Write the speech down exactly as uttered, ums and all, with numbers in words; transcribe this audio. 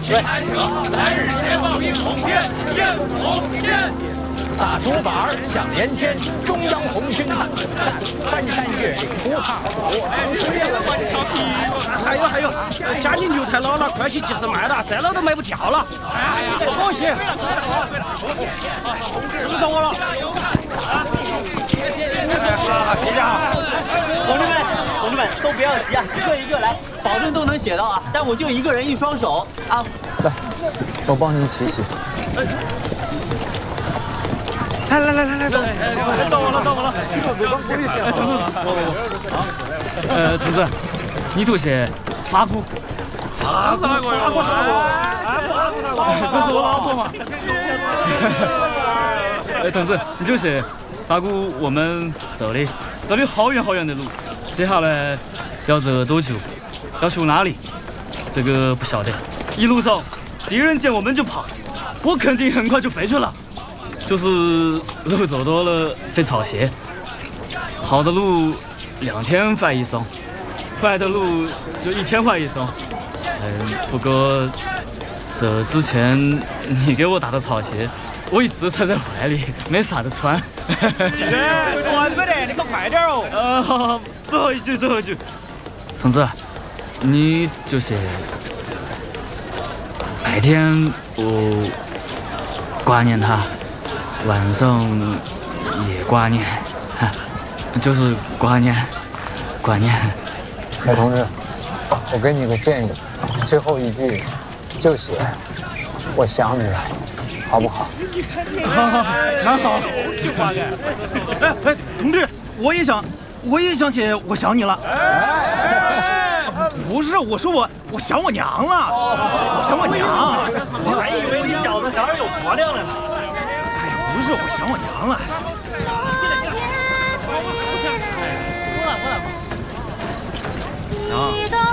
来日解放英红天，英红天。 大竹板向连天，中央红军看准战，翻山越岭不怕虎。 还有还有，嘉宁牛太老了，快去集市卖了，再老都卖不掉了。哎呀，不高兴。是不是找我了？谢谢啊， 同志们，同志们都不要急啊，一个一个来，保证都能写到啊。但我就一个人一双手啊。 来，我帮你洗洗。 来来来来来，到我了到我了，辛苦光鼓励些。 好，呃，同志，你读些法鼓。 法鼓法鼓法鼓法鼓， 这是我老婆嘛。哎，同志，你就写法鼓，我们走的走的好远好远的路，接下来要走多久？要去哪里？这个不晓得。一路上敌人见我们就跑，我肯定很快就回去了。就是路走多了会草鞋，好的路两天换一双，坏的路就一天换一双。嗯，不过走之前你给我打的草鞋，我一直揣在怀里，没傻子穿。 穿不得，你可快点哦。 呃，好好，最后一句，最后一句，同志，你就写白天我挂念他。晚上也挂念，哈，就是挂念，挂念。 老同志，我给你个建议，最后一句就写“我想你了”，好不好？ 好好，那好。 就挂念。哎哎，同志，我也想，我也想写“我想你了”。哎，不是，我说我我想我娘了，我想我娘。 我还以为你小子小有婆娘了呢。 不是，我想我娘了。 过来过来。 娘。